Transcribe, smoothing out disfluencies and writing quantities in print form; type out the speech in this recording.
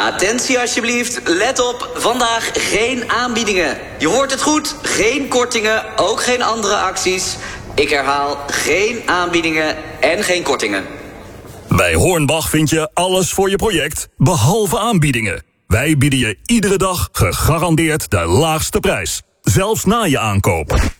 Attentie alsjeblieft, let op, vandaag geen aanbiedingen. Je hoort het goed, geen kortingen, ook geen andere acties. Ik herhaal, geen aanbiedingen en geen kortingen. Bij Hornbach vind je alles voor je project, behalve aanbiedingen. Wij bieden je iedere dag gegarandeerd de laagste prijs, zelfs na je aankoop.